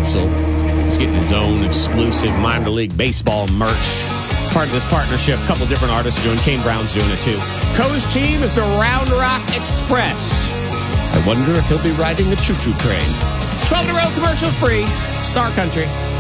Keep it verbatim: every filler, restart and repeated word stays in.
Wetzel. He's getting his own exclusive minor league baseball merch. Part of this partnership, a couple different artists are doing. Kane Brown's doing it too. Co's team is the Round Rock Express. I wonder if he'll be riding the choo-choo train. It's twelve in a row, commercial free. Star Country.